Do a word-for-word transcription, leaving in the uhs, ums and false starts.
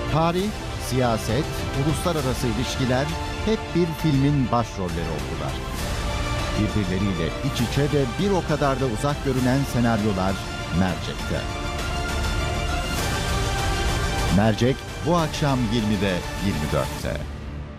Tarih, siyaset, uluslararası ilişkiler hep bir filmin başrolleri oldular. Birbirleriyle iç içe ve bir o kadar da uzak görünen senaryolar Mercek'te. Mercek bu akşam yirmide yirmi dörtte.